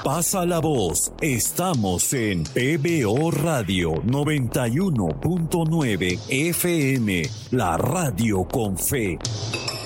Pasa la voz. Estamos en PBO Radio 91.9 FM, la radio con fe.